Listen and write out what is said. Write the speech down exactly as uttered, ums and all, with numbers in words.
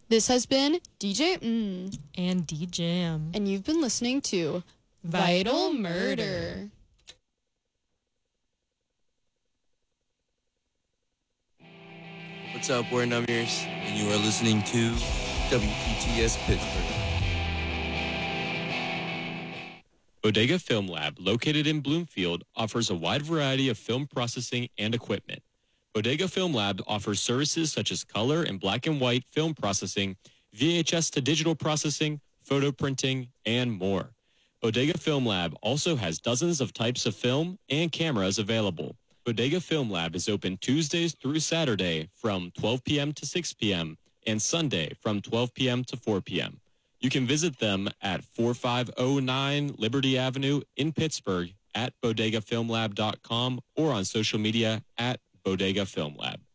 This has been D J Mm. And D Jam. And you've been listening to Vital Murder. What's up, we're Numbers, and you are listening to W P T S Pittsburgh. Bodega Film Lab, located in Bloomfield, offers a wide variety of film processing and equipment. Bodega Film Lab offers services such as color and black and white film processing, V H S to digital processing, photo printing, and more. Bodega Film Lab also has dozens of types of film and cameras available. Bodega Film Lab is open Tuesdays through Saturday from twelve p.m. to six p.m. and Sunday from twelve p.m. to four p.m. You can visit them at forty-five oh nine Liberty Avenue in Pittsburgh at bodega film lab dot com or on social media at Bodega Film Lab.